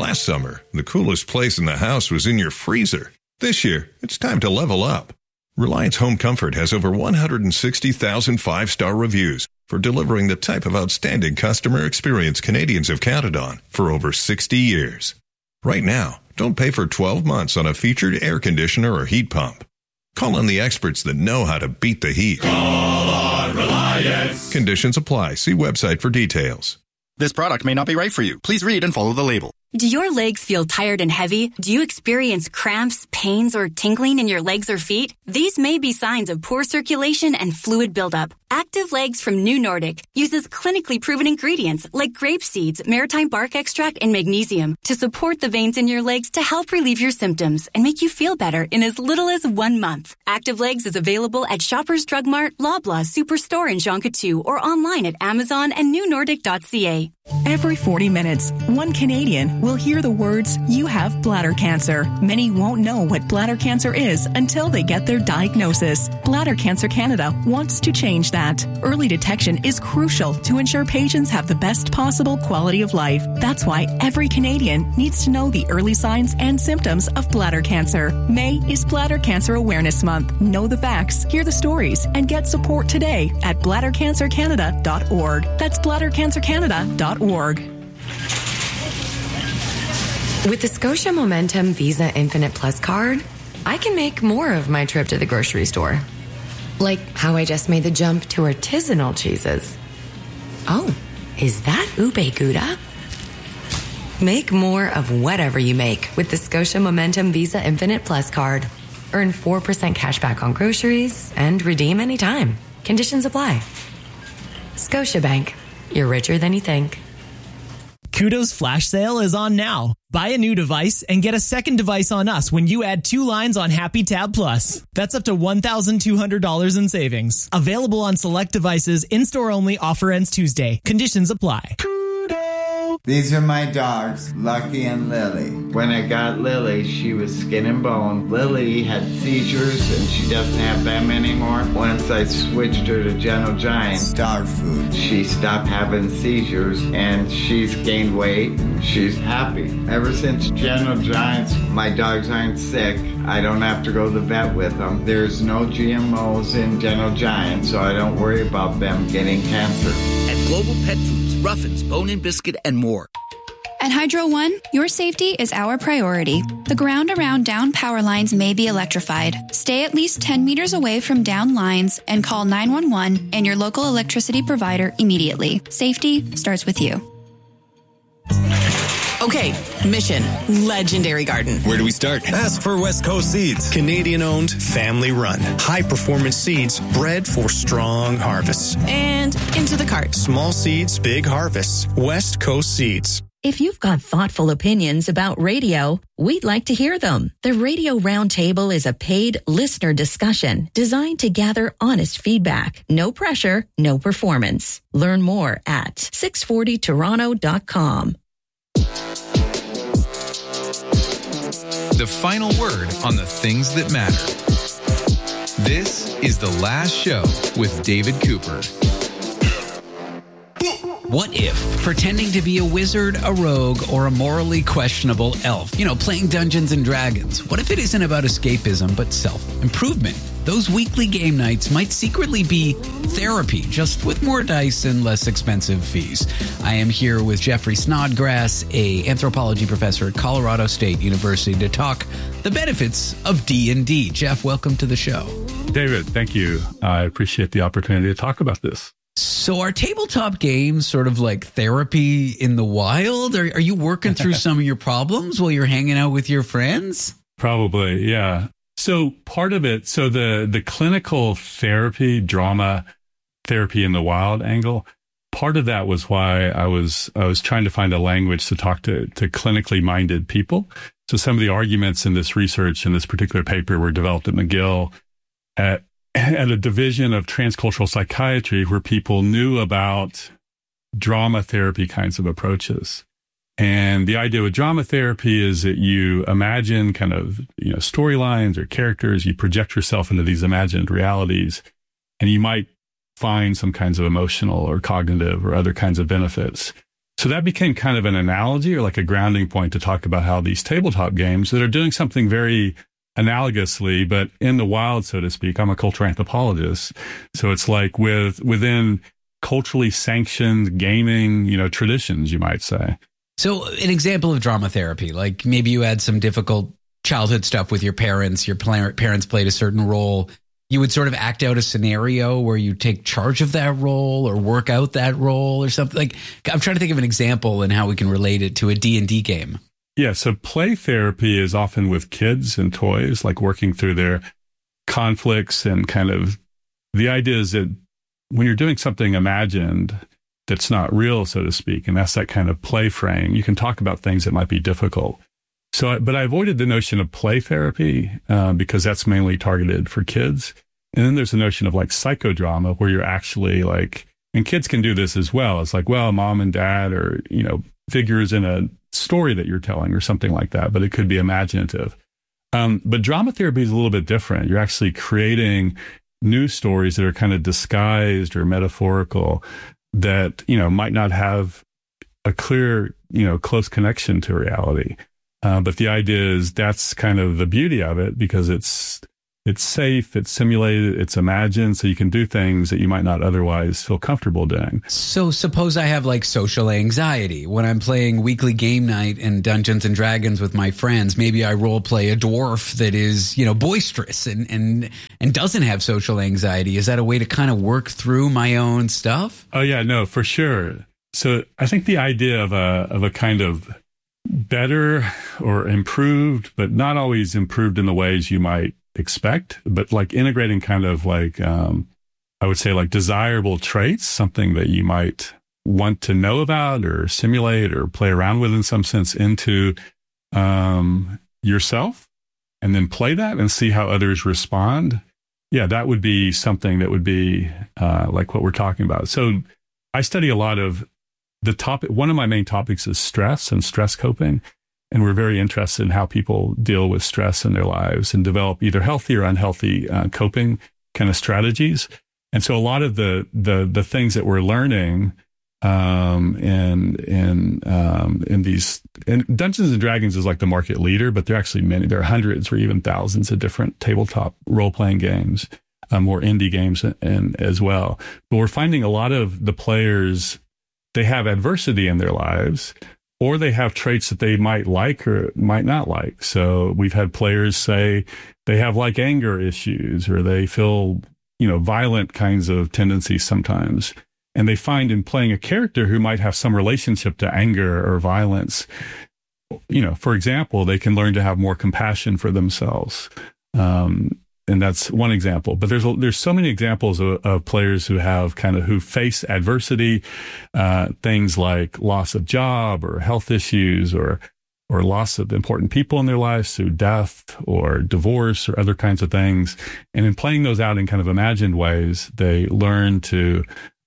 Last summer, the coolest place in the house was in your freezer. This year, it's time to level up. Reliance Home Comfort has over 160,000 5-star reviews for delivering the type of outstanding customer experience Canadians have counted on for over 60 years. Right now, don't pay for 12 months on a featured air conditioner or heat pump. Call on the experts that know how to beat the heat. Call on Reliance. Conditions apply. See website for details. This product may not be right for you. Please read and follow the label. Do your legs feel tired and heavy? Do you experience cramps, pains, or tingling in your legs or feet? These may be signs of poor circulation and fluid buildup. Active Legs from New Nordic uses clinically proven ingredients like grape seeds, maritime bark extract, and magnesium to support the veins in your legs to help relieve your symptoms and make you feel better in as little as 1 month. Active Legs is available at Shoppers Drug Mart, Loblaw Superstore in Jean Coutu, or online at Amazon and newnordic.ca. Every 40 minutes, one Canadian will hear the words, "You have bladder cancer." Many won't know what bladder cancer is until they get their diagnosis. Bladder Cancer Canada wants to change that. Early detection is crucial to ensure patients have the best possible quality of life. That's why every Canadian needs to know the early signs and symptoms of bladder cancer. May is Bladder Cancer Awareness Month. Know the facts, hear the stories, and get support today at bladdercancercanada.org. That's bladdercancercanada.org. With the Scotia Momentum Visa Infinite Plus card, I can make more of my trip to the grocery store. Like how I just made the jump to artisanal cheeses. Oh, is that ube gouda? Make more of whatever you make with the Scotia Momentum Visa Infinite Plus card. Earn 4% cash back on groceries and redeem anytime. Conditions apply. Scotiabank. You're richer than you think. Kudo's flash sale is on now. Buy a new device and get a second device on us when you add 2 lines on Happy Tab Plus. That's up to $1,200 in savings. Available on select devices, in-store only, offer ends Tuesday. Conditions apply. These are my dogs, Lucky and Lily. When I got Lily, she was skin and bone. Lily had seizures and she doesn't have them anymore. Once I switched her to Gentle Giant, Star Food, she stopped having seizures and she's gained weight. She's happy. Ever since Gentle Giants, my dogs aren't sick. I don't have to go to the vet with them. There's no GMOs in Gentle Giant, so I don't worry about them getting cancer. At Global Pet Foods, Ruffins, Bone and Biscuit, and more. At Hydro One, your safety is our priority. The ground around down power lines may be electrified. Stay at least 10 meters away from down lines and call 911 and your local electricity provider immediately. Safety starts with you. Okay, mission, Legendary Garden. Where do we start? Ask for West Coast Seeds. Canadian-owned, family-run. High-performance seeds bred for strong harvests. And into the cart. Small seeds, big harvests. West Coast Seeds. If you've got thoughtful opinions about radio, we'd like to hear them. The Radio Roundtable is a paid listener discussion designed to gather honest feedback. No pressure, no performance. Learn more at 640toronto.com. The final word on the things that matter. This is The Last Show with David Cooper. What if pretending to be a wizard, a rogue, or a morally questionable elf, playing Dungeons and Dragons, what if it isn't about escapism but self-improvement? Those weekly game nights might secretly be therapy, just with more dice and less expensive fees. I am here with Jeffrey Snodgrass, a anthropology professor at Colorado State University, to talk the benefits of D&D. Jeff, welcome to the show. David, thank you. I appreciate the opportunity to talk about this. So are tabletop games sort of like therapy in the wild? Are you working through some of your problems while you're hanging out with your friends? Probably, yeah. So part of it, the clinical therapy, drama therapy in the wild angle, part of that was why I was trying to find a language to talk to clinically minded people. So some of the arguments in this research, in this particular paper, were developed at McGill at a division of transcultural psychiatry where people knew about drama therapy kinds of approaches. And the idea with drama therapy is that you imagine kind of, storylines or characters, you project yourself into these imagined realities, and you might find some kinds of emotional or cognitive or other kinds of benefits. So that became kind of an analogy or like a grounding point to talk about how these tabletop games that are doing something very analogously, but in the wild, so to speak. I'm a cultural anthropologist. So it's like within culturally sanctioned gaming, traditions, you might say. So an example of drama therapy, like maybe you had some difficult childhood stuff with your parents played a certain role. You would sort of act out a scenario where you take charge of that role or work out that role or something. Like, I'm trying to think of an example and how we can relate it to a D&D game. Yeah, so play therapy is often with kids and toys, like working through their conflicts and kind of the idea is that when you're doing something imagined that's not real, so to speak, and that's that kind of play frame, you can talk about things that might be difficult. But I avoided the notion of play therapy because that's mainly targeted for kids. And then there's the notion of like psychodrama where you're actually like, and kids can do this as well. It's like, well, mom and dad are, figures in a story that you're telling or something like that, but it could be imaginative. But drama therapy is a little bit different. You're actually creating new stories that are kind of disguised or metaphorical that, might not have a clear, close connection to reality. But the idea is that's kind of the beauty of it because it's safe, it's simulated, it's imagined, so you can do things that you might not otherwise feel comfortable doing. So suppose I have like social anxiety. When I'm playing weekly game night and Dungeons and Dragons with my friends, maybe I role play a dwarf that is, boisterous and doesn't have social anxiety. Is that a way to kind of work through my own stuff? Oh yeah, no, for sure. So I think the idea of a kind of better or improved, but not always improved in the ways you might expect, but like integrating kind of like, I would say like desirable traits, something that you might want to know about or simulate or play around with in some sense into yourself and then play that and see how others respond. Yeah, that would be something that would be like what we're talking about. So I study a lot of the topic. One of my main topics is stress and stress coping. And we're very interested in how people deal with stress in their lives and develop either healthy or unhealthy coping kind of strategies. And so a lot of the things that we're learning in these, and Dungeons and Dragons is like the market leader, but there are actually many, there are hundreds or even thousands of different tabletop role-playing games, or indie games and as well. But we're finding a lot of the players, they have adversity in their lives, or they have traits that they might like or might not like. So we've had players say they have like anger issues, or they feel, violent kinds of tendencies sometimes. And they find in playing a character who might have some relationship to anger or violence, for example, they can learn to have more compassion for themselves. And that's one example. But there's so many examples of players who face adversity, things like loss of job or health issues or loss of important people in their lives through death or divorce or other kinds of things. And in playing those out in kind of imagined ways, they learn to,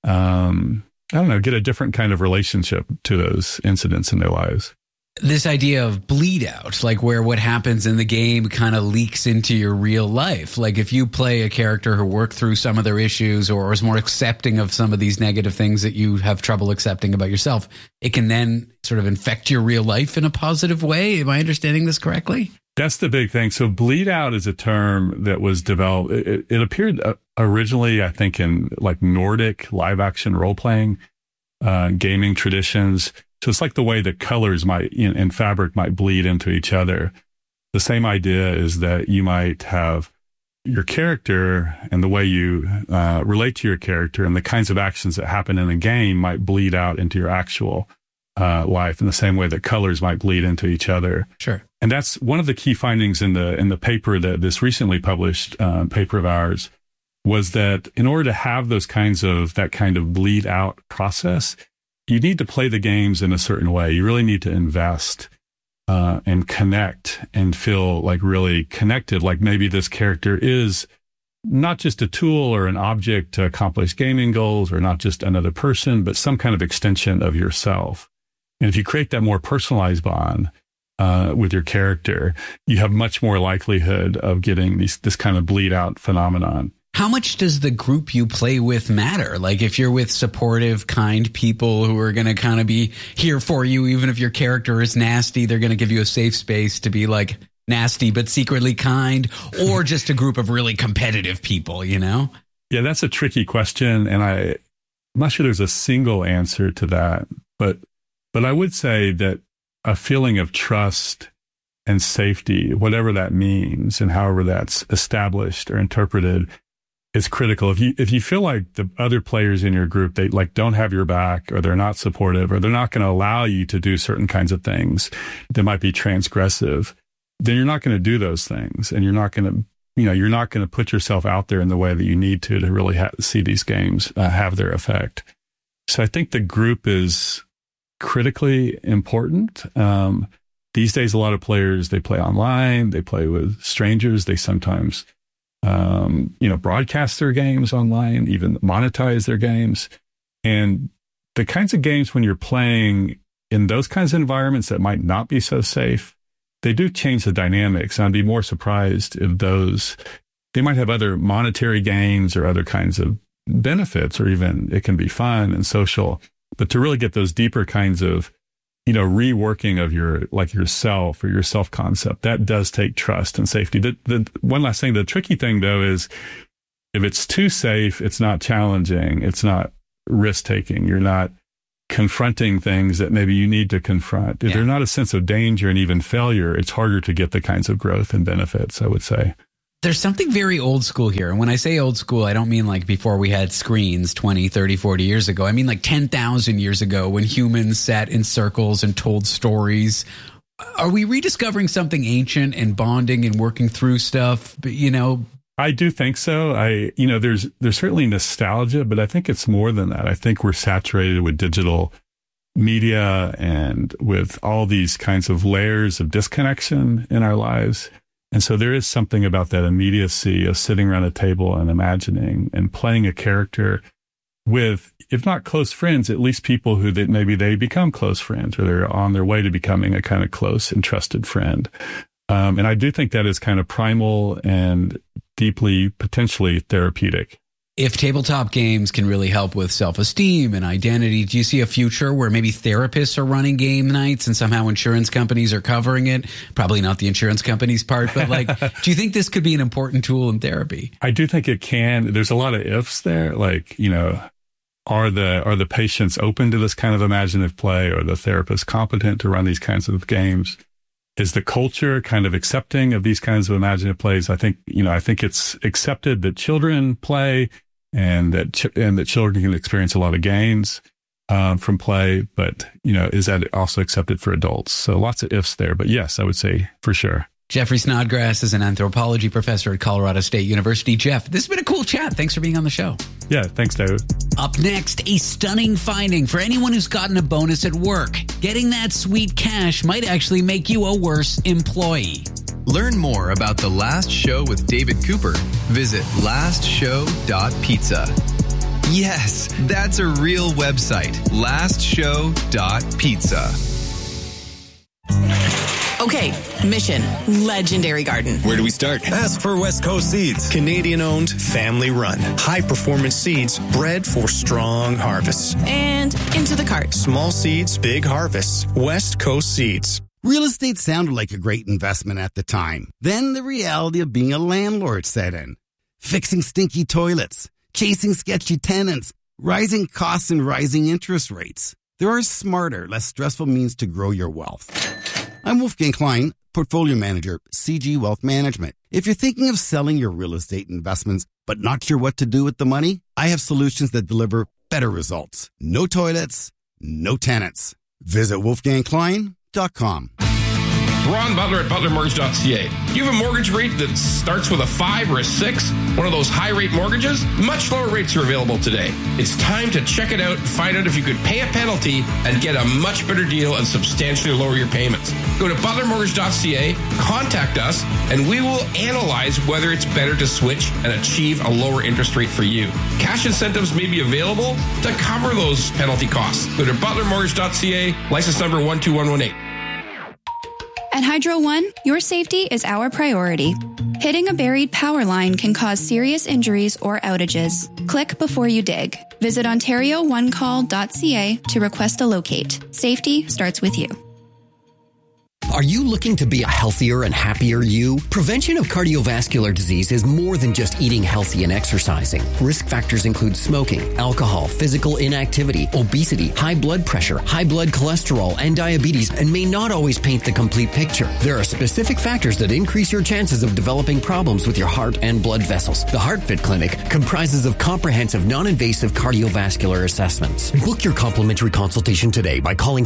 get a different kind of relationship to those incidents in their lives. This idea of bleed out, like where what happens in the game kind of leaks into your real life. Like if you play a character who worked through some of their issues or is more accepting of some of these negative things that you have trouble accepting about yourself, it can then sort of infect your real life in a positive way. Am I understanding this correctly? That's the big thing. So bleed out is a term that was developed. It appeared originally, I think, in like Nordic live action role playing gaming traditions. So it's like the way that colors in fabric might bleed into each other. The same idea is that you might have your character and the way you relate to your character and the kinds of actions that happen in a game might bleed out into your actual life in the same way that colors might bleed into each other. Sure. And that's one of the key findings in the paper this recently published paper of ours was that in order to have that kind of bleed out process, you need to play the games in a certain way. You really need to invest and connect and feel like really connected. Like maybe this character is not just a tool or an object to accomplish gaming goals, or not just another person, but some kind of extension of yourself. And if you create that more personalized bond with your character, you have much more likelihood of getting this kind of bleed out phenomenon. How much does the group you play with matter? Like if you're with supportive, kind people who are going to kind of be here for you, even if your character is nasty, they're going to give you a safe space to be like nasty but secretly kind, or just a group of really competitive people, you know? Yeah, that's a tricky question, and I'm not sure there's a single answer to that. But I would say that a feeling of trust and safety, whatever that means, and however that's established or interpreted, is critical. If you feel like the other players in your group, they like don't have your back, or they're not supportive, or they're not going to allow you to do certain kinds of things that might be transgressive, then you're not going to do those things, and you're not going to, you're not going to put yourself out there in the way that you need to really see these games have their effect. So I think the group is critically important. These days, a lot of players, they play online, they play with strangers, they sometimes, broadcast their games online, even monetize their games. And the kinds of games when you're playing in those kinds of environments that might not be so safe, they do change the dynamics. I'd be more surprised if they might have other monetary gains or other kinds of benefits, or even it can be fun and social. But to really get those deeper kinds of, reworking of yourself or your self-concept, that does take trust and safety. The one last thing, the tricky thing though is if it's too safe, it's not challenging, it's not risk-taking, you're not confronting things that maybe you need to confront. If there's not a sense of danger and even failure, it's harder to get the kinds of growth and benefits, I would say. There's something very old school here. And when I say old school, I don't mean like before we had screens 20, 30, 40 years ago. I mean like 10,000 years ago when humans sat in circles and told stories. Are we rediscovering something ancient and bonding and working through stuff? I do think so. There's certainly nostalgia, but I think it's more than that. I think we're saturated with digital media and with all these kinds of layers of disconnection in our lives. And so there is something about that immediacy of sitting around a table and imagining and playing a character with, if not close friends, at least people who that maybe they become close friends, or they're on their way to becoming a kind of close and trusted friend. And I do think that is kind of primal and deeply, potentially therapeutic. If tabletop games can really help with self-esteem and identity, do you see a future where maybe therapists are running game nights and somehow insurance companies are covering it? Probably not the insurance company's part, but do you think this could be an important tool in therapy? I do think it can. There's a lot of ifs there. Are the patients open to this kind of imaginative play? Are the therapists competent to run these kinds of games? Is the culture kind of accepting of these kinds of imaginative plays? I think it's accepted that children play and that children can experience a lot of gains from play, but is that also accepted for adults? So lots of ifs there, but yes, I would say for sure. Jeffrey Snodgrass is an anthropology professor at Colorado State University. Jeff, this has been a cool chat. Thanks for being on the show. Yeah, thanks, David. Up next, a stunning finding for anyone who's gotten a bonus at work. Getting that sweet cash might actually make you a worse employee. Learn more about The Last Show with David Cooper. Visit lastshow.pizza. Yes, that's a real website. lastshow.pizza. Okay, mission, Legendary Garden. Where do we start? Ask for West Coast Seeds. Canadian-owned, family-run. High-performance seeds bred for strong harvests. And into the cart. Small seeds, big harvests. West Coast Seeds. Real estate sounded like a great investment at the time. Then the reality of being a landlord set in. Fixing stinky toilets, chasing sketchy tenants, rising costs and rising interest rates. There are smarter, less stressful means to grow your wealth. I'm Wolfgang Klein, Portfolio Manager, CG Wealth Management. If you're thinking of selling your real estate investments but not sure what to do with the money, I have solutions that deliver better results. No toilets, no tenants. Visit wolfgangklein.com. Ron Butler at butlermortgage.ca. You have a mortgage rate that starts with a 5 or a 6, one of those high-rate mortgages? Much lower rates are available today. It's time to check it out and find out if you could pay a penalty and get a much better deal and substantially lower your payments. Go to butlermortgage.ca, contact us, and we will analyze whether it's better to switch and achieve a lower interest rate for you. Cash incentives may be available to cover those penalty costs. Go to butlermortgage.ca, license number 12118. At Hydro One, your safety is our priority. Hitting a buried power line can cause serious injuries or outages. Click before you dig. Visit OntarioOneCall.ca to request a locate. Safety starts with you. Are you looking to be a healthier and happier you? Prevention of cardiovascular disease is more than just eating healthy and exercising. Risk factors include smoking, alcohol, physical inactivity, obesity, high blood pressure, high blood cholesterol, and diabetes, and may not always paint the complete picture. There are specific factors that increase your chances of developing problems with your heart and blood vessels. The HeartFit Clinic comprises of comprehensive, non-invasive cardiovascular assessments. Book your complimentary consultation today by calling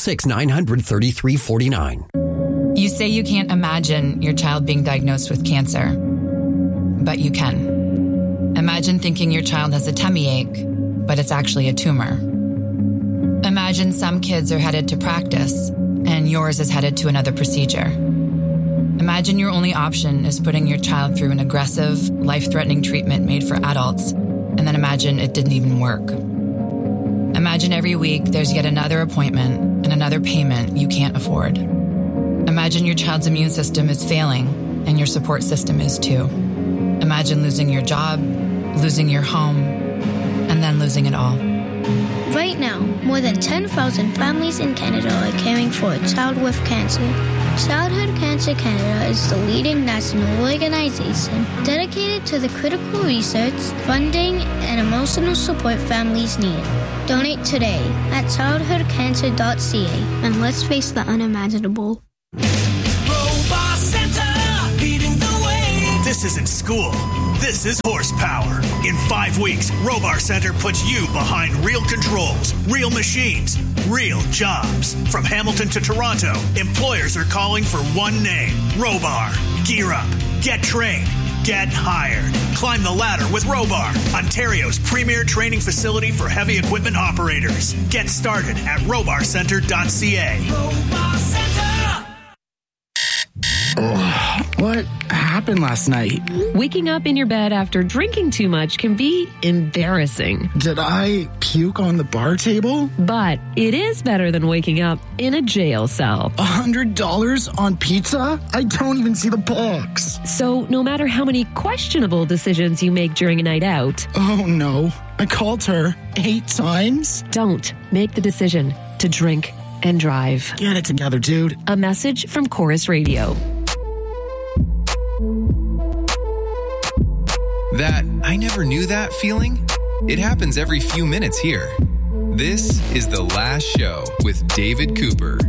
416-900-3349. You say you can't imagine your child being diagnosed with cancer, but you can. Imagine thinking your child has a tummy ache, but it's actually a tumor. Imagine some kids are headed to practice, and yours is headed to another procedure. Imagine your only option is putting your child through an aggressive, life-threatening treatment made for adults, and then imagine it didn't even work. Imagine every week there's yet another appointment and another payment you can't afford. Imagine your child's immune system is failing, and your support system is too. Imagine losing your job, losing your home, and then losing it all. Right now, more than 10,000 families in Canada are caring for a child with cancer. Childhood Cancer Canada is the leading national organization dedicated to the critical research, funding, and emotional support families need. Donate today at childhoodcancer.ca and let's face the unimaginable. Robot Center, leading the way. This isn't school. This is horsepower. In 5 weeks, Robar Center puts you behind real controls, real machines, real jobs. From Hamilton to Toronto, employers are calling for one name, Robar. Gear up, get trained, get hired. Climb the ladder with Robar, Ontario's premier training facility for heavy equipment operators. Get started at robarcenter.ca. Robar Center. What happened last night? Waking up in your bed after drinking too much can be embarrassing. Did I puke on the bar table? But it is better than waking up in a jail cell. $100 on pizza? I don't even see the box. So no matter how many questionable decisions you make during a night out... Oh no, I called her 8 times? Don't make the decision to drink and drive. Get it together, dude. A message from Chorus Radio. That I never knew that feeling? It happens every few minutes here. This is The Last Show with David Cooper.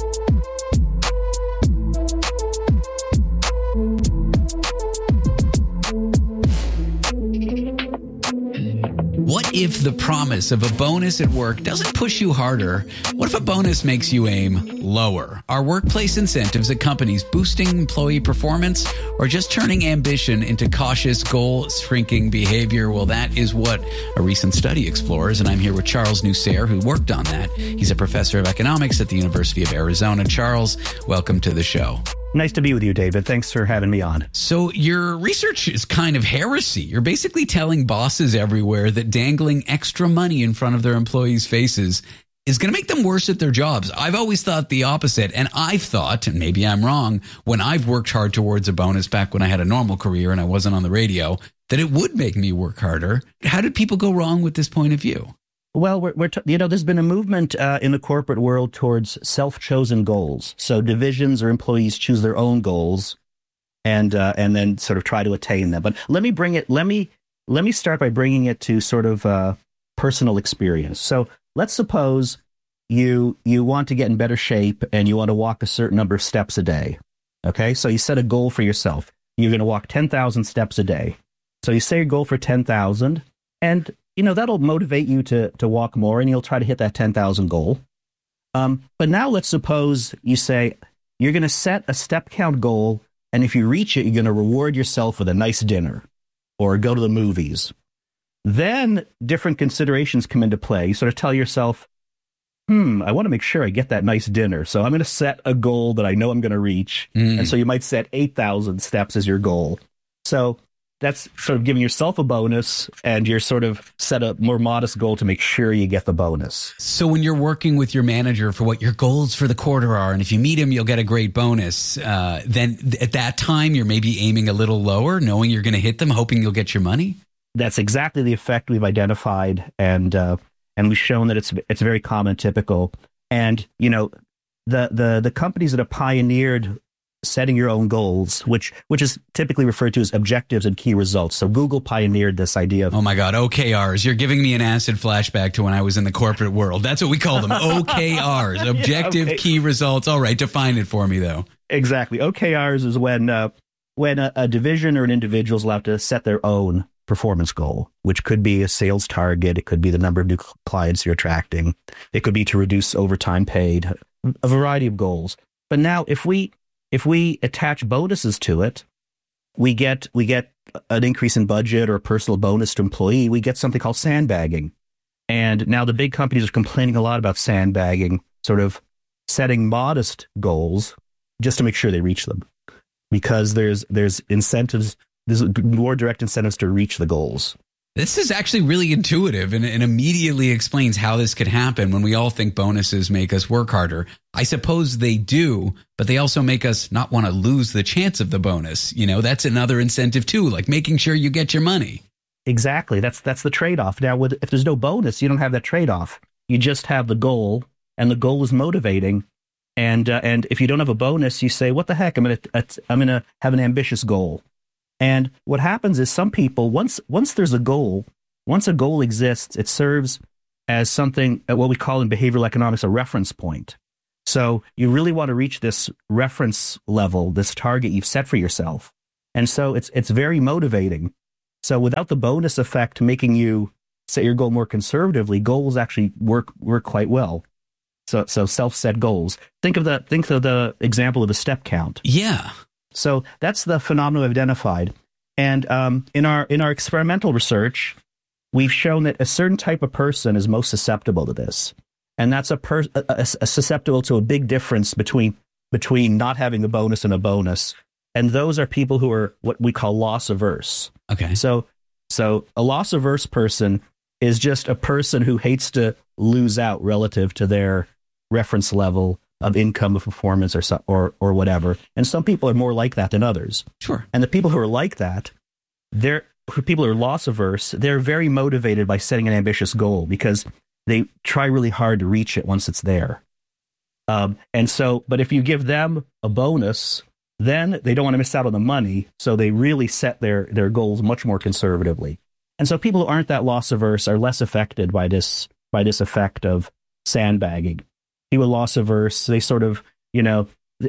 What if the promise of a bonus at work doesn't push you harder? What if a bonus makes you aim lower? Are workplace incentives at companies boosting employee performance or just turning ambition into cautious, goal-shrinking behavior? Well, that is what a recent study explores, and I'm here with Charles Nusser, who worked on that. He's a professor of economics at the University of Arizona. Charles, welcome to the show. Nice to be with you, David. Thanks for having me on. So your research is kind of heresy. You're basically telling bosses everywhere that dangling extra money in front of their employees' faces is going to make them worse at their jobs. I've always thought the opposite, and I've thought, and maybe I'm wrong, when I've worked hard towards a bonus back when I had a normal career and I wasn't on the radio, that it would make me work harder. How did people go wrong with this point of view? Well, there's been a movement in the corporate world towards self-chosen goals. So divisions or employees choose their own goals, and then sort of try to attain them. But let me start by bringing it to sort of personal experience. So let's suppose you want to get in better shape and you want to walk a certain number of steps a day. Okay, so you set a goal for yourself. You're going to walk 10,000 steps a day. So you set your goal for 10,000, and that'll motivate you to walk more, and you'll try to hit that 10,000 goal. But now let's suppose you say you're going to set a step count goal, and if you reach it, you're going to reward yourself with a nice dinner or go to the movies. Then different considerations come into play. You sort of tell yourself, I want to make sure I get that nice dinner. So I'm going to set a goal that I know I'm going to reach. And so you might set 8,000 steps as your goal. So that's sort of giving yourself a bonus, and you're sort of set a more modest goal to make sure you get the bonus. So when you're working with your manager for what your goals for the quarter are, and if you meet him, you'll get a great bonus, then at that time, you're maybe aiming a little lower, knowing you're going to hit them, hoping you'll get your money? That's exactly the effect we've identified, and we've shown that it's very common, typical. And, you know, the companies that have pioneered setting your own goals, which is typically referred to as objectives and key results. So Google pioneered this idea of... Oh my God, OKRs. You're giving me an acid flashback to when I was in the corporate world. That's what we call them, OKRs, objective key results. All right, define it for me, though. Exactly. OKRs is when a division or an individual is allowed to set their own performance goal, which could be a sales target. It could be the number of new clients you're attracting. It could be to reduce overtime paid, a variety of goals. But now if we attach bonuses to it, we get an increase in budget or a personal bonus to employee. We get something called sandbagging. And now the big companies are complaining a lot about sandbagging, sort of setting modest goals just to make sure they reach them, because there's incentives, there's more direct incentives to reach the goals. This is actually really intuitive and immediately explains how this could happen when we all think bonuses make us work harder. I suppose they do, but they also make us not want to lose the chance of the bonus. You know, that's another incentive too, like making sure you get your money. Exactly. That's the trade-off. Now, if there's no bonus, you don't have that trade-off. You just have the goal, and the goal is motivating. And if you don't have a bonus, you say, "What the heck? I'm gonna have an ambitious goal." And what happens is some people, once there's a goal, once a goal exists, it serves as something, what we call in behavioral economics, a reference point. So you really want to reach this reference level, this target you've set for yourself. And so it's very motivating. So without the bonus effect making you set your goal more conservatively, goals actually work quite well. So self-set goals. Think of the example of the step count. Yeah. So that's the phenomenon we've identified. And in our experimental research, we've shown that a certain type of person is most susceptible to this. And that's susceptible to a big difference between not having a bonus and a bonus. And those are people who are what we call loss averse. Okay. So a loss averse person is just a person who hates to lose out relative to their reference level of income, of performance, or whatever. And some people are more like that than others. Sure. And the people who are like that, people who are loss averse, they're very motivated by setting an ambitious goal because they try really hard to reach it once it's there. But if you give them a bonus, then they don't want to miss out on the money, so they really set their goals much more conservatively. And so people who aren't that loss averse are less affected by this effect of sandbagging. People loss averse, they sort of, you know,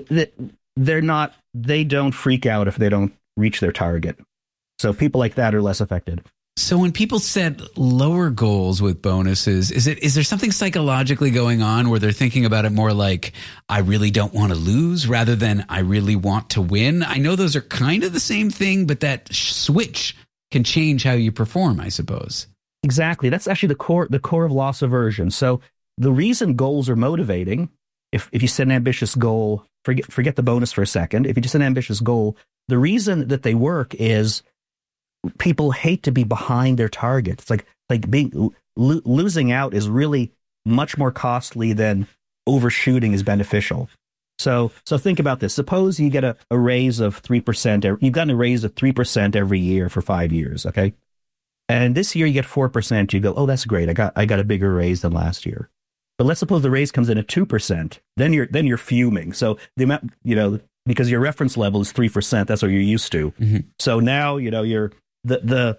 they don't freak out if they don't reach their target. So people like that are less affected. So when people set lower goals with bonuses, is there something psychologically going on where they're thinking about it more like, I really don't want to lose rather than I really want to win? I know those are kind of the same thing, but that switch can change how you perform, I suppose. Exactly. That's actually the core of loss aversion. So the reason goals are motivating, if you set an ambitious goal, forget the bonus for a second. If you just set an ambitious goal, the reason that they work is people hate to be behind their target. It's like losing out is really much more costly than overshooting is beneficial. So think about this. Suppose you get a raise of 3%. You've gotten a raise of 3% every year for 5 years. Okay. And this year you get 4%. You go, oh, that's great. I got a bigger raise than last year. But let's suppose the raise comes in at 2%. Then you're fuming. So the amount, you know, because your reference level is 3%, that's what you're used to. Mm-hmm. So now, you know, you're the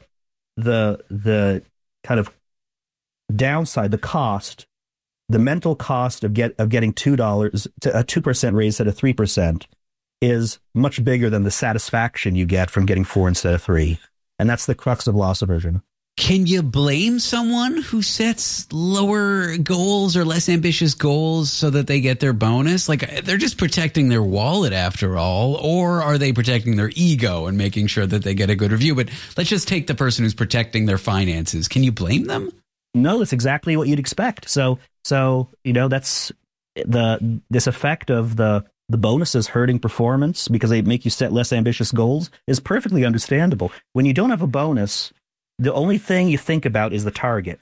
kind of downside, the cost, the mental cost of getting $2 to a 2% raise instead of 3% is much bigger than the satisfaction you get from getting 4 instead of 3. And that's the crux of loss aversion. Can you blame someone who sets lower goals or less ambitious goals so that they get their bonus? Like, they're just protecting their wallet after all, or are they protecting their ego and making sure that they get a good review? But let's just take the person who's protecting their finances. Can you blame them? No, that's exactly what you'd expect. So you know, that's this effect of the the bonuses hurting performance because they make you set less ambitious goals is perfectly understandable. When you don't have a bonus, the only thing you think about is the target,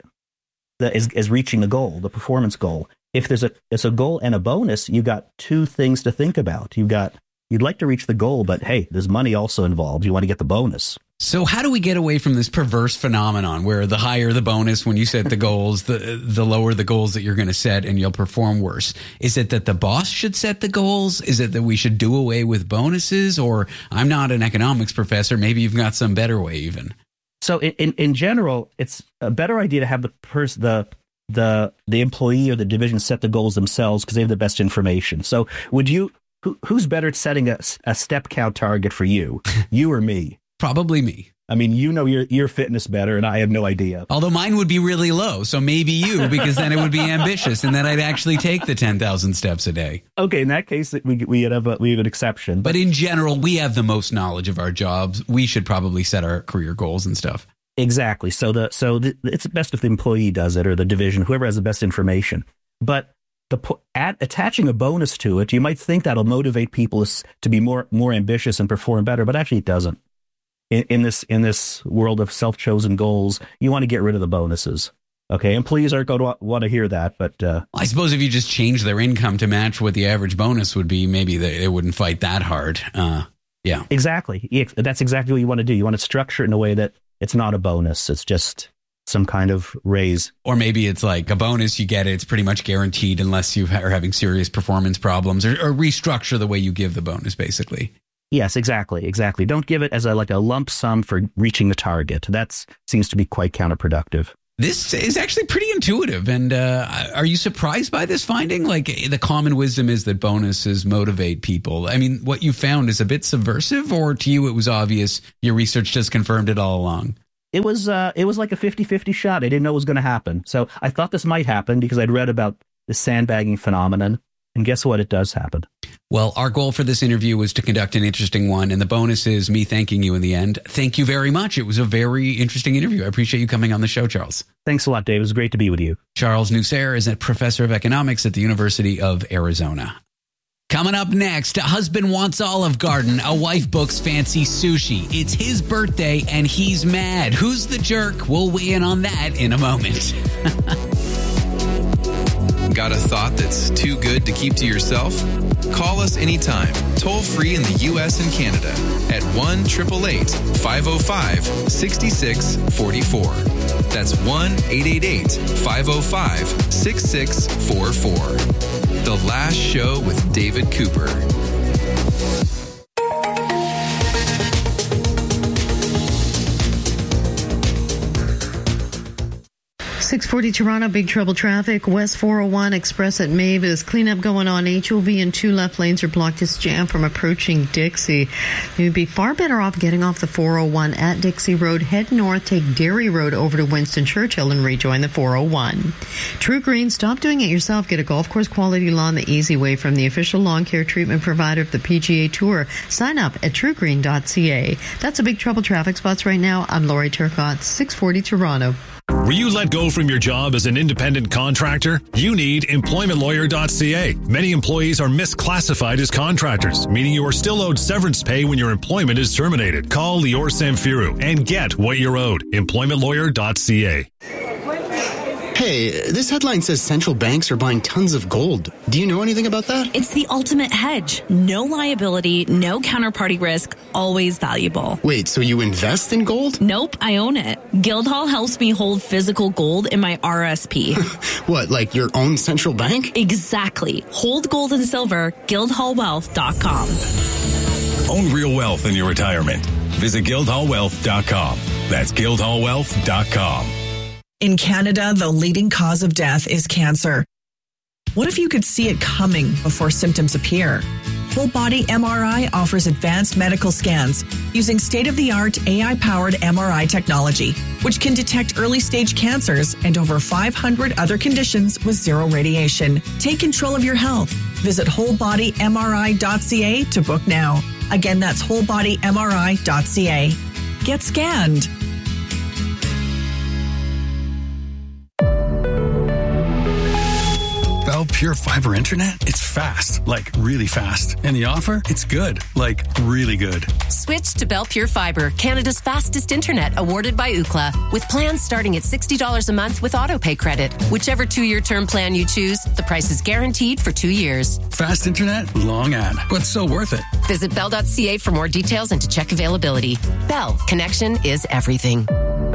is reaching the goal, the performance goal. If there's a goal and a bonus, you got two things to think about. You'd like to reach the goal, but hey, there's money also involved. You want to get the bonus. So how do we get away from this perverse phenomenon where the higher the bonus when you set the goals, the lower the goals that you're going to set and you'll perform worse? Is it that the boss should set the goals? Is it that we should do away with bonuses? Or I'm not an economics professor. Maybe you've got some better way even. So in general, it's a better idea to have the employee or the division set the goals themselves because they have the best information. So who's better at setting a step count target for you or me? Probably me. I mean, you know your fitness better, and I have no idea. Although mine would be really low, so maybe you, because then it would be ambitious, and then I'd actually take the 10,000 steps a day. Okay, in that case, we have an exception. But in general, we have the most knowledge of our jobs. We should probably set our career goals and stuff. Exactly. So it's best if the employee does it or the division, whoever has the best information. But attaching a bonus to it, you might think that'll motivate people to be more ambitious and perform better, but actually it doesn't. In this world of self-chosen goals, you want to get rid of the bonuses. Okay, employees aren't going to want to hear that, but I suppose if you just change their income to match what the average bonus would be, maybe they wouldn't fight that hard. Yeah, exactly. That's exactly what you want to do. You want to structure it in a way that it's not a bonus; it's just some kind of raise. Or maybe it's like a bonus, you get it, it's pretty much guaranteed unless you are having serious performance problems, or restructure the way you give the bonus, basically. Yes, exactly. Don't give it as a lump sum for reaching the target. That seems to be quite counterproductive. This is actually pretty intuitive. And are you surprised by this finding? Like, the common wisdom is that bonuses motivate people. I mean, what you found is a bit subversive, or to you it was obvious, your research just confirmed it all along? It was like a 50-50 shot. I didn't know it was going to happen. So I thought this might happen because I'd read about the sandbagging phenomenon. And guess what? It does happen. Well, our goal for this interview was to conduct an interesting one, and the bonus is me thanking you in the end. Thank you very much. It was a very interesting interview. I appreciate you coming on the show, Charles. Thanks a lot, Dave. It was great to be with you. Charles Nusser is a professor of economics at the University of Arizona. Coming up next, a husband wants Olive Garden, a wife books fancy sushi. It's his birthday, and he's mad. Who's the jerk? We'll weigh in on that in a moment. Got a thought that's too good to keep to yourself? Call us anytime, toll free in the U.S. and Canada at 1-888-505-6644. That's 1-888-505-6644. The Last Show with David Cooper. 640 Toronto, big trouble traffic. West 401 Express at Mavis. Cleanup going on. HOV and 2 left lanes are blocked. It's jammed from approaching Dixie. You'd be far better off getting off the 401 at Dixie Road. Head north, take Derry Road over to Winston Churchill and rejoin the 401. True Green, stop doing it yourself. Get a golf course quality lawn the easy way from the official lawn care treatment provider of the PGA Tour. Sign up at truegreen.ca. That's a big trouble traffic spots right now. I'm Lori Turcott, 640 Toronto. Were you let go from your job as an independent contractor? You need employmentlawyer.ca. Many employees are misclassified as contractors, meaning you are still owed severance pay when your employment is terminated. Call Lior Samfiru and get what you're owed. employmentlawyer.ca. Hey, this headline says central banks are buying tons of gold. Do you know anything about that? It's the ultimate hedge. No liability, no counterparty risk, always valuable. Wait, so you invest in gold? Nope, I own it. Guildhall helps me hold physical gold in my RSP. What, like your own central bank? Exactly. Hold gold and silver, guildhallwealth.com. Own real wealth in your retirement. Visit guildhallwealth.com. That's guildhallwealth.com. In Canada, the leading cause of death is cancer. What if you could see it coming before symptoms appear? Whole Body MRI offers advanced medical scans using state-of-the-art AI-powered MRI technology, which can detect early-stage cancers and over 500 other conditions with zero radiation. Take control of your health. Visit wholebodymri.ca to book now. Again, that's wholebodymri.ca. Get scanned. Pure Fiber internet, it's fast, like really fast. And the offer, it's good, like really good. Switch to Bell Pure Fiber, Canada's fastest internet, awarded by Ookla, with plans starting at $60 a month with autopay credit. Whichever 2-year term plan you choose, the price is guaranteed for 2 years. Fast internet, long ad, but so worth it. Visit bell.ca for more details and to check availability. Bell, connection is everything.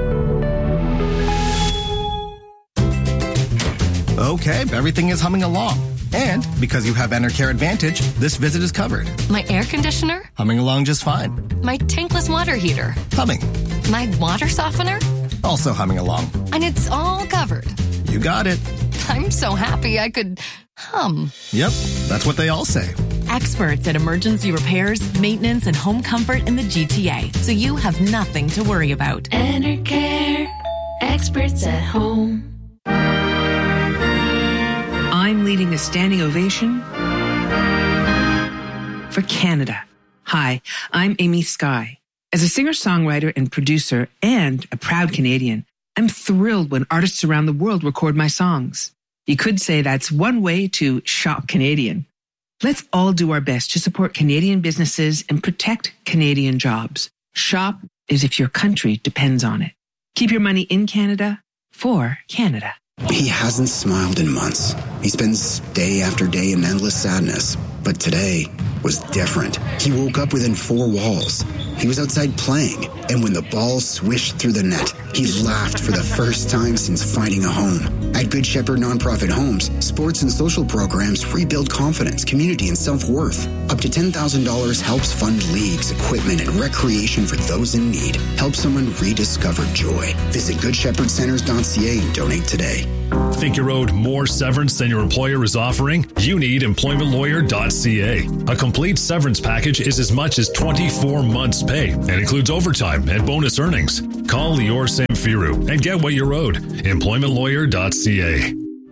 Okay, everything is humming along. And because you have Enercare Advantage, this visit is covered. My air conditioner? Humming along just fine. My tankless water heater? Humming. My water softener? Also humming along. And it's all covered. You got it. I'm so happy I could hum. Yep, that's what they all say. Experts at emergency repairs, maintenance, and home comfort in the GTA, so you have nothing to worry about. Enercare, experts at home. I'm leading a standing ovation for Canada. Hi, I'm Amy Skye. As a singer-songwriter and producer and a proud Canadian, I'm thrilled when artists around the world record my songs. You could say that's one way to shop Canadian. Let's all do our best to support Canadian businesses and protect Canadian jobs. Shop as if your country depends on it. Keep your money in Canada for Canada. He hasn't smiled in months. He spends day after day in endless sadness. But today was different. He woke up within 4 walls. He was outside playing, and when the ball swished through the net, he laughed for the first time since finding a home. At Good Shepherd Nonprofit Homes, sports and social programs rebuild confidence, community, and self-worth. Up to $10,000 helps fund leagues, equipment, and recreation for those in need. Help someone rediscover joy. Visit GoodShepherdCenters.ca and donate today. Think you're owed more severance than your employer is offering? You need EmploymentLawyer.ca. A complete severance package is as much as 24 months' pay and includes overtime and bonus earnings. Call Lior Samfiru and get what you're owed. EmploymentLawyer.ca.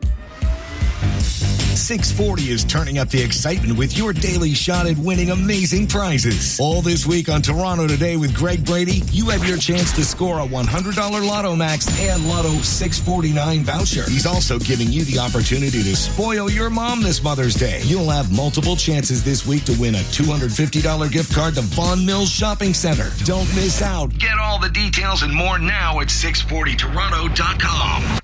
640 is turning up the excitement with your daily shot at winning amazing prizes. All this week on Toronto Today with Greg Brady, you have your chance to score a $100 Lotto Max and Lotto 649 voucher. He's also giving you the opportunity to spoil your mom this Mother's Day. You'll have multiple chances this week to win a $250 gift card to Vaughan Mills Shopping Center. Don't miss out. Get all the details and more now at 640toronto.com.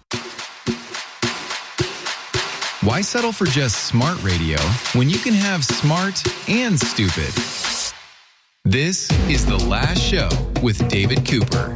Why settle for just smart radio when you can have smart and stupid? This is The Last Show with David Cooper.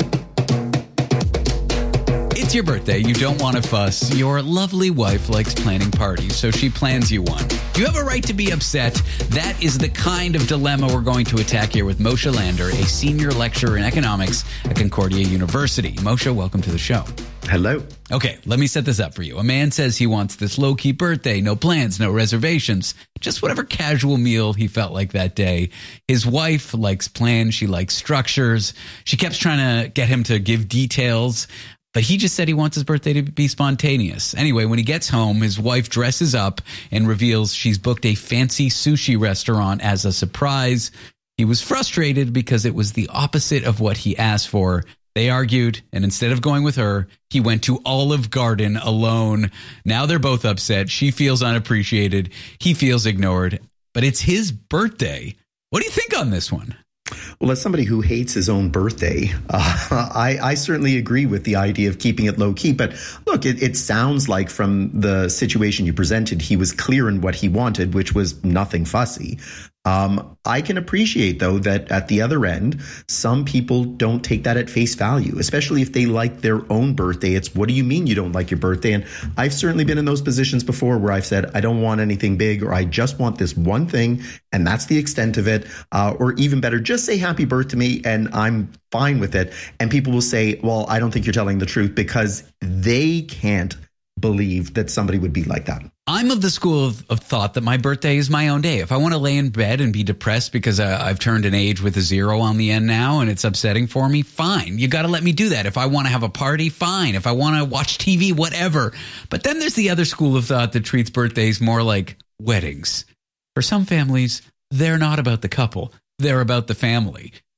It's your birthday. You don't want to fuss. Your lovely wife likes planning parties, so she plans you one. You have a right to be upset. That is the kind of dilemma we're going to attack here with Moshe Lander, a senior lecturer in economics at Concordia University. Moshe, welcome to the show. Hello. Okay, let me set this up for you. A man says he wants this low-key birthday, no plans, no reservations, just whatever casual meal he felt like that day. His wife likes plans. She likes structures. She kept trying to get him to give details, but he just said he wants his birthday to be spontaneous. Anyway, when he gets home, his wife dresses up and reveals she's booked a fancy sushi restaurant as a surprise. He was frustrated because it was the opposite of what he asked for. They argued, and instead of going with her, he went to Olive Garden alone. Now they're both upset. She feels unappreciated. He feels ignored. But it's his birthday. What do you think on this one? Well, as somebody who hates his own birthday, I certainly agree with the idea of keeping it low key. But look, it sounds like from the situation you presented, he was clear in what he wanted, which was nothing fussy. I can appreciate, though, that at the other end, some people don't take that at face value, especially if they like their own birthday. It's, what do you mean you don't like your birthday? And I've certainly been in those positions before where I've said, I don't want anything big, or I just want this one thing, and that's the extent of it. Or even better, just say happy birthday to me, and I'm fine with it. And people will say, well, I don't think you're telling the truth, because they can't believe that somebody would be like that. I'm of the school of thought that my birthday is my own day. If I want to lay in bed and be depressed because I've turned an age with a 0 on the end now and it's upsetting for me, fine. You got to let me do that. If I want to have a party, fine. If I want to watch TV, whatever. But then there's the other school of thought that treats birthdays more like weddings. For some families, they're not about the couple. They're about the family.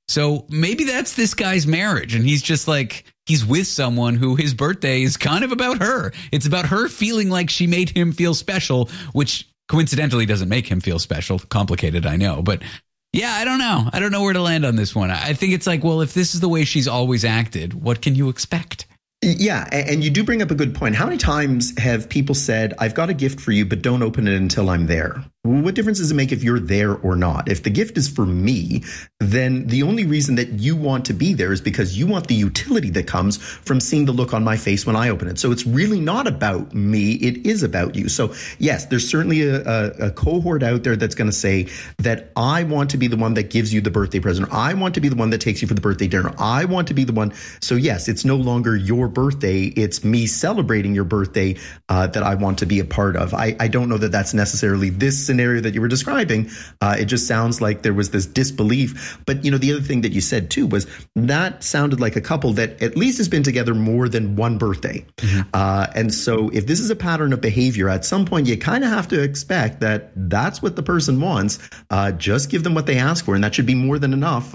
So maybe that's this guy's marriage. And he's just like, he's with someone who his birthday is kind of about her. It's about her feeling like she made him feel special, which coincidentally doesn't make him feel special. Complicated, I know. But yeah, I don't know. I don't know where to land on this one. I think it's like, well, if this is the way she's always acted, what can you expect? Yeah, and you do bring up a good point. How many times have people said, I've got a gift for you, but don't open it until I'm there? What difference does it make if you're there or not? If the gift is for me, then the only reason that you want to be there is because you want the utility that comes from seeing the look on my face when I open it. So it's really not about me. It is about you. So yes, there's certainly a cohort out there that's going to say that I want to be the one that gives you the birthday present. I want to be the one that takes you for the birthday dinner. I want to be the one. So yes, it's no longer your birthday. It's me celebrating your birthday that I want to be a part of. I don't know that that's necessarily this scenario that you were describing. It just sounds like there was this disbelief. But, you know, the other thing that you said, too, was that sounded like a couple that at least has been together more than one birthday. Mm-hmm. And so if this is a pattern of behavior, at some point, you kind of have to expect that that's what the person wants. Just give them what they ask for. And that should be more than enough.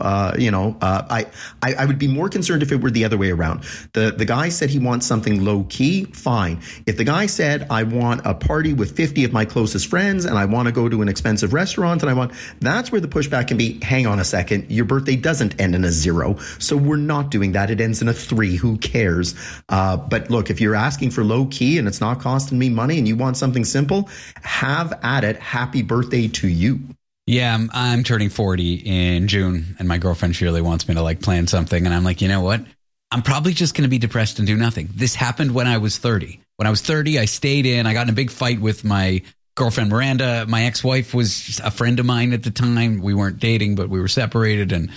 I would be more concerned if it were the other way around. The guy said he wants something low key. Fine. If the guy said, I want a party with 50 of my closest friends and I want to go to an expensive restaurant and that's where the pushback can be, hang on a second, your birthday doesn't end in a 0. So we're not doing that. It ends in a 3. Who cares? But look, if you're asking for low key and it's not costing me money and you want something simple, have at it. Happy birthday to you. Yeah, I'm turning 40 in June and my girlfriend Shirley wants me to plan something. And I'm like, you know what? I'm probably just going to be depressed and do nothing. This happened when I was 30. When I was 30, I stayed in. I got in a big fight with my girlfriend, Miranda. My ex-wife was a friend of mine at the time. We weren't dating, but we were separated. And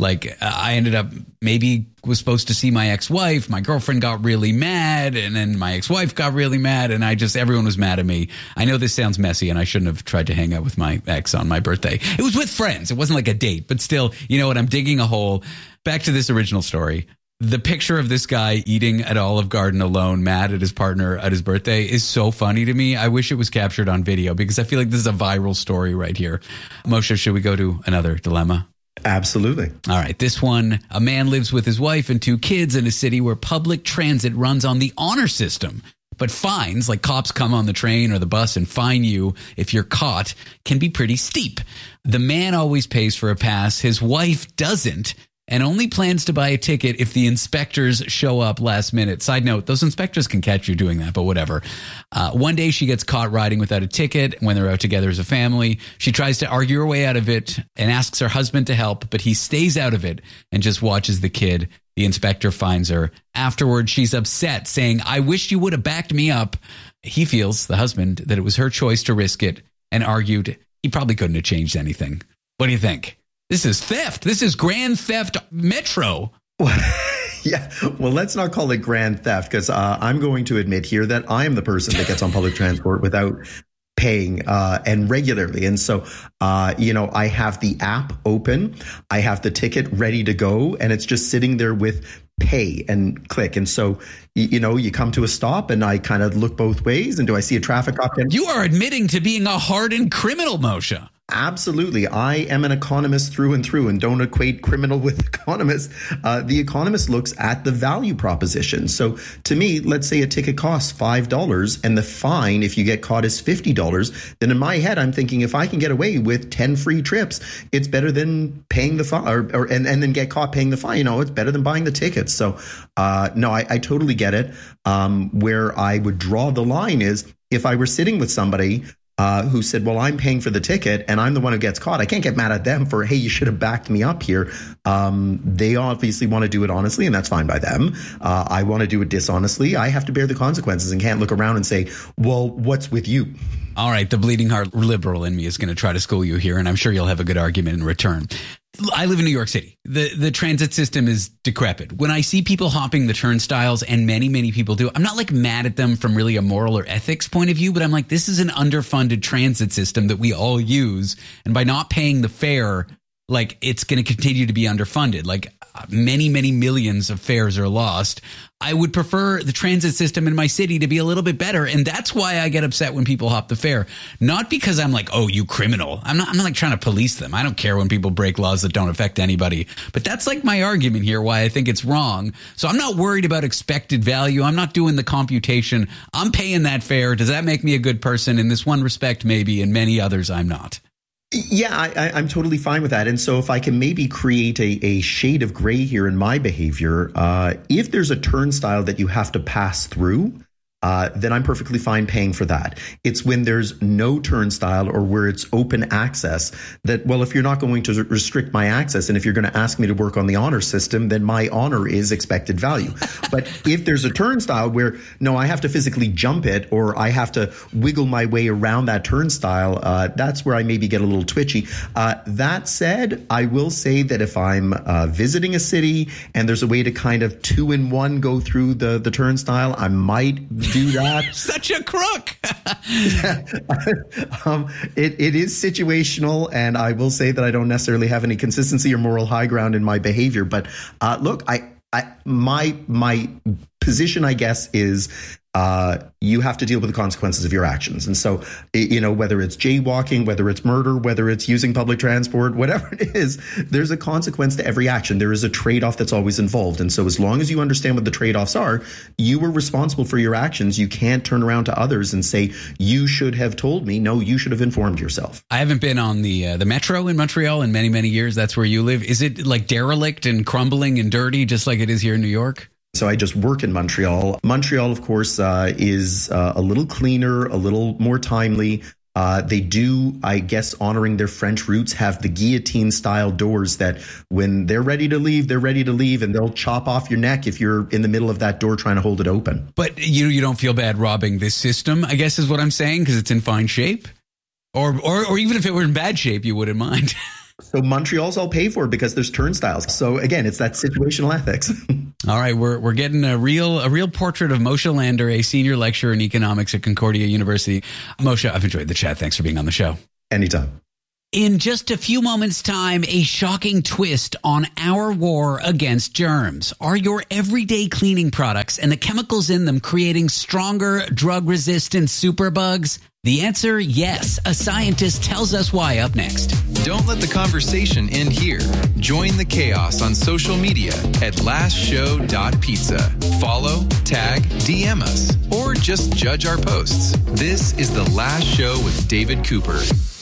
I ended up was supposed to see my ex-wife. My girlfriend got really mad. And then my ex-wife got really mad. And everyone was mad at me. I know this sounds messy and I shouldn't have tried to hang out with my ex on my birthday. It was with friends. It wasn't like a date, but still, you know what? I'm digging a hole. Back to this original story. The picture of this guy eating at Olive Garden alone, mad at his partner at his birthday, is so funny to me. I wish it was captured on video because I feel like this is a viral story right here. Moshe, should we go to another dilemma? Absolutely. All right. This one, a man lives with his wife and 2 kids in a city where public transit runs on the honor system. But fines, like cops come on the train or the bus and fine you if you're caught, can be pretty steep. The man always pays for a pass. His wife doesn't. And only plans to buy a ticket if the inspectors show up last minute. Side note, those inspectors can catch you doing that, but whatever. One day she gets caught riding without a ticket when they're out together as a family. She tries to argue her way out of it and asks her husband to help, but he stays out of it and just watches the kid. The inspector finds her. Afterwards, she's upset, saying, I wish you would have backed me up. He feels, the husband, that it was her choice to risk it and argued he probably couldn't have changed anything. What do you think? This is theft. This is grand theft metro. Yeah. Well, let's not call it grand theft because I'm going to admit here that I am the person that gets on public transport without paying and regularly. And so, I have the app open. I have the ticket ready to go and it's just sitting there with pay and click. And so, you come to a stop and I kind of look both ways. And do I see a traffic cop? You are admitting to being a hardened criminal, Moshe. Absolutely. I am an economist through and through and don't equate criminal with economist. The economist looks at the value proposition. So to me, let's say a ticket costs $5 and the fine, if you get caught, is $50. Then in my head, I'm thinking if I can get away with 10 free trips, it's better than paying the fine and then get caught paying the fine. It's better than buying the tickets. So no, I totally get it. Where I would draw the line is if I were sitting with somebody who said, well, I'm paying for the ticket and I'm the one who gets caught. I can't get mad at them for, hey, you should have backed me up here. They obviously want to do it honestly, and that's fine by them. I want to do it dishonestly. I have to bear the consequences and can't look around and say, well, what's with you? All right. The bleeding heart liberal in me is going to try to school you here, and I'm sure you'll have a good argument in return. I live in New York City. The transit system is decrepit. When I see people hopping the turnstiles, and many, many people do, I'm not mad at them from really a moral or ethics point of view, but I'm like, this is an underfunded transit system that we all use. And by not paying the fare, it's going to continue to be underfunded. many, many millions of fares are lost. I would prefer the transit system in my city to be a little bit better. And that's why I get upset when people hop the fare. Not because I'm like, oh, you criminal. I'm not like trying to police them. I don't care when people break laws that don't affect anybody. But that's like my argument here, why I think it's wrong. So I'm not worried about expected value. I'm not doing the computation. I'm paying that fare. Does that make me a good person? In this one respect, maybe. In many others, I'm not. Yeah, I'm totally fine with that. And so if I can maybe create a shade of gray here in my behavior, if there's a turnstile that you have to pass through, then I'm perfectly fine paying for that. It's when there's no turnstile or where it's open access that, well, if you're not going to restrict my access and if you're going to ask me to work on the honor system, then my honor is expected value. But if there's a turnstile where, no, I have to physically jump it or I have to wiggle my way around that turnstile, that's where I maybe get a little twitchy. That said, I will say that if I'm visiting a city and there's a way to kind of 2-in-1 go through the turnstile, I might do that. Such a crook. It is situational, and I will say that I don't necessarily have any consistency or moral high ground in my behavior. But look, my position, I guess, is you have to deal with the consequences of your actions. And so, whether it's jaywalking, whether it's murder, whether it's using public transport, whatever it is, there's a consequence to every action. There is a trade-off that's always involved. And so as long as you understand what the trade-offs are, you were responsible for your actions. You can't turn around to others and say, you should have told me. No, you should have informed yourself. I haven't been on the metro in Montreal in many, many years. That's where you live. Is it like derelict and crumbling and dirty, just like it is here in New York? So I just work in Montreal. Montreal, of course, is a little cleaner, a little more timely. They do, I guess, honoring their French roots, have the guillotine-style doors that when they're ready to leave, they're ready to leave, and they'll chop off your neck if you're in the middle of that door trying to hold it open. But you don't feel bad robbing this system, I guess is what I'm saying, because it's in fine shape? Or even if it were in bad shape, you wouldn't mind. So Montreal's all paid for because there's turnstiles. So again, it's that situational ethics. All right, we're getting a real portrait of Moshe Lander, a senior lecturer in economics at Concordia University. Moshe, I've enjoyed the chat. Thanks for being on the show. Anytime. In just a few moments' time, a shocking twist on our war against germs. Are your everyday cleaning products and the chemicals in them creating stronger drug-resistant superbugs? The answer, yes. A scientist tells us why up next. Don't let the conversation end here. Join the chaos on social media at lastshow.pizza. Follow, tag, DM us, or just judge our posts. This is The Last Show with David Cooper.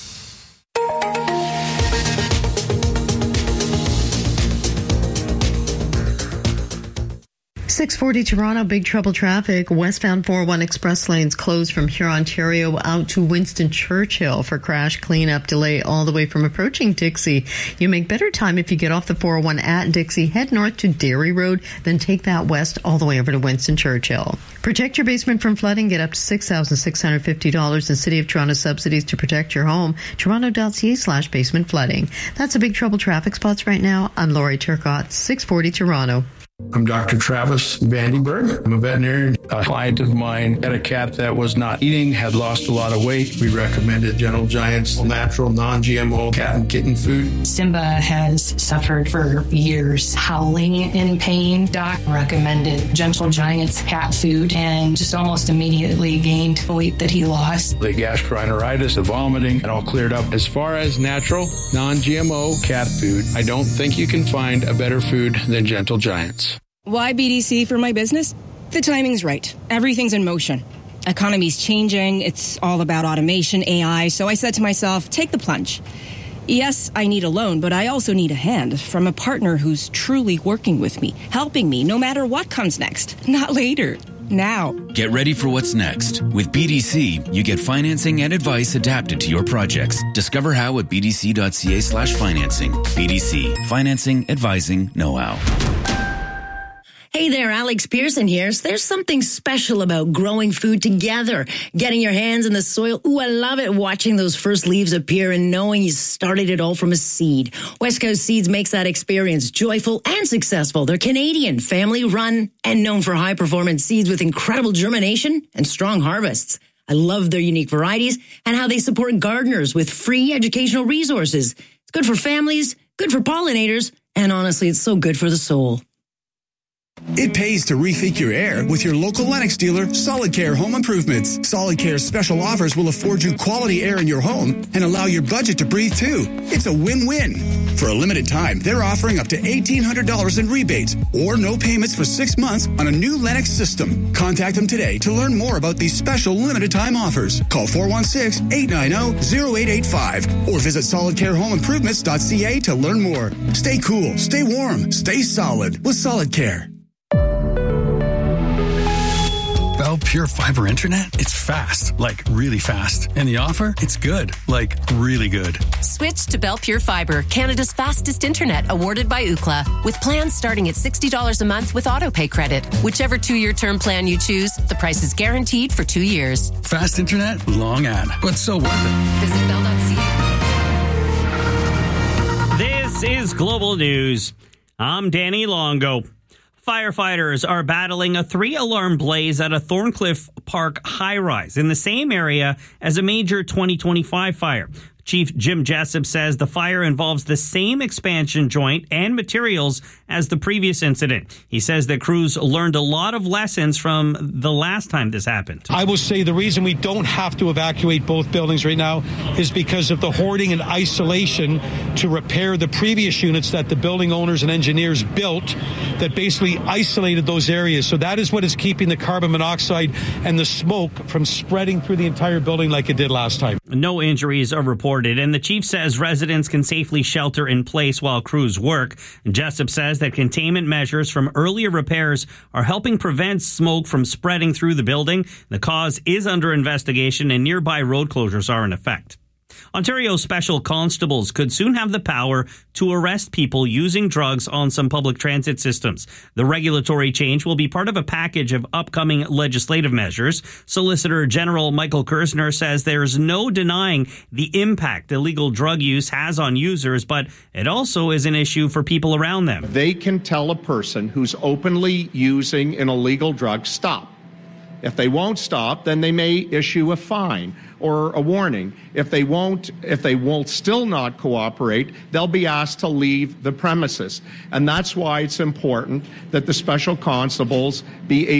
640 Toronto, big trouble traffic. Westbound 401 express lanes closed from Huron, Ontario out to Winston Churchill for crash cleanup delay all the way from approaching Dixie. You make better time if you get off the 401 at Dixie, head north to Dairy Road, then take that west all the way over to Winston Churchill. Protect your basement from flooding. Get up to $6,650 in City of Toronto subsidies to protect your home. Toronto.ca/basement flooding. That's a big trouble traffic spots right now. I'm Lori Turcott, 640 Toronto. I'm Dr. Travis Vandenberg. I'm a veterinarian. A client of mine had a cat that was not eating, had lost a lot of weight. We recommended Gentle Giant's natural, non-GMO cat and kitten food. Simba has suffered for years, howling in pain. Doc recommended Gentle Giant's cat food and just almost immediately gained the weight that he lost. The gastroenteritis, the vomiting, it all cleared up. As far as natural, non-GMO cat food, I don't think you can find a better food than Gentle Giant's. Why BDC for my business? The timing's right. Everything's in motion. Economy's changing. It's all about automation, AI. So I said to myself, take the plunge. Yes, I need a loan, but I also need a hand from a partner who's truly working with me, helping me no matter what comes next. Not later. Now. Get ready for what's next. With BDC, you get financing and advice adapted to your projects. Discover how at bdc.ca/financing. BDC. Financing, advising, know-how. Hey there, Alex Pearson here. So there's something special about growing food together, getting your hands in the soil. Ooh, I love it watching those first leaves appear and knowing you started it all from a seed. West Coast Seeds makes that experience joyful and successful. They're Canadian, family-run, and known for high-performance seeds with incredible germination and strong harvests. I love their unique varieties and how they support gardeners with free educational resources. It's good for families, good for pollinators, And honestly, it's so good for the soul. It pays to rethink your air with your local Lennox dealer, Solid Care Home Improvements. Solid Care's special offers will afford you quality air in your home and allow your budget to breathe too. It's a win-win. For a limited time, they're offering up to $1,800 in rebates or no payments for 6 months on a new Lennox system. Contact them today to learn more about these special limited time offers. Call 416-890-0885 or visit solidcarehomeimprovements.ca to learn more. Stay cool, stay warm, stay solid with Solid Care. Bell Pure Fiber Internet? It's fast, like really fast. And the offer? It's good, like really good. Switch to Bell Pure Fiber, Canada's fastest internet, awarded by Ookla, with plans starting at $60 a month with autopay credit. Whichever 2-year term plan you choose, the price is guaranteed for 2 years. Fast internet, long ad, but so worth it. Visit bell.ca. This is Global News. I'm Danny Longo. Firefighters are battling a 3-alarm blaze at a Thorncliffe Park high-rise in the same area as a major 2025 fire. Chief Jim Jessup says the fire involves the same expansion joint and materials as the previous incident. He says that crews learned a lot of lessons from the last time this happened. I will say the reason we don't have to evacuate both buildings right now is because of the hoarding and isolation to repair the previous units that the building owners and engineers built that basically isolated those areas. So that is what is keeping the carbon monoxide and the smoke from spreading through the entire building like it did last time. No injuries are reported, and the chief says residents can safely shelter in place while crews work. Jessup says that containment measures from earlier repairs are helping prevent smoke from spreading through the building. The cause is under investigation, and nearby road closures are in effect. Ontario special constables could soon have the power to arrest people using drugs on some public transit systems. The regulatory change will be part of a package of upcoming legislative measures. Solicitor General Michael Kersner says there's no denying the impact illegal drug use has on users, but it also is an issue for people around them. They can tell a person who's openly using an illegal drug, stop. If they won't stop, then they may issue a fine or a warning. If they won't still not cooperate, they'll be asked to leave the premises. And that's why it's important that the special constables be able